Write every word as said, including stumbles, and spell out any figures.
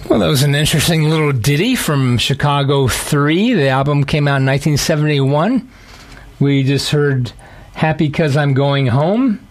Well, that was an interesting little ditty from Chicago three. The album came out in nineteen seventy-one. We just heard Happy 'Cause I'm Going Home.